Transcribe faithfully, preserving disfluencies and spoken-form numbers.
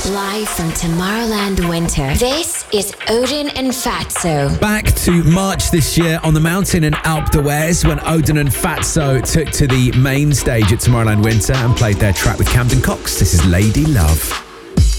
Live from Tomorrowland Winter, this is Odin and Fatso. Back to March this year on the mountain in Alpe d'Huez when Odin and Fatso took to the main stage at Tomorrowland Winter and played their track with Camden Cox. This is Lady Love.